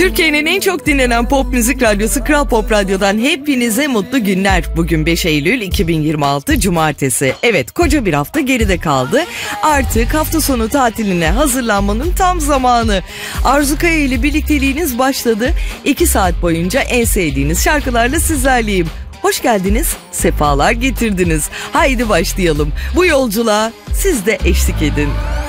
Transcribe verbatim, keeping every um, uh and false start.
Türkiye'nin en çok dinlenen pop müzik radyosu Kral Pop Radyo'dan hepinize mutlu günler. Bugün beş Eylül iki bin yirmi altı Cumartesi. Evet, koca bir hafta geride kaldı. Artık hafta sonu tatiline hazırlanmanın tam zamanı. Arzu Kaya ile birlikteliğiniz başladı. iki saat boyunca en sevdiğiniz şarkılarla sizlerleyim. Hoş geldiniz, sefalar getirdiniz. Haydi başlayalım. Bu yolculuğa siz de eşlik edin.